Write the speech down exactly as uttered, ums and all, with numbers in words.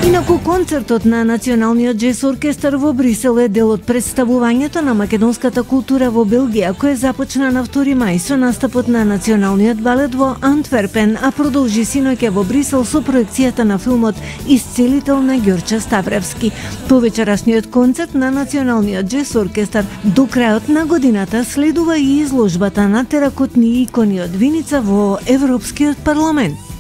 Инаку концертот на Националниот џез оркестар во Брисел е дел од представувањето на македонската култура во Белгија, кој започна на втори мај со настапот на Националниот балет во Антверпен, а продолжи синоќа во Брисел со проекцијата на филмот Исцелител на Ѓорче Ставревски. По вечерашниот концерт на Националниот џез оркестар до крајот на годината следува и изложбата на теракотни икони од Виница во Европскиот парламент.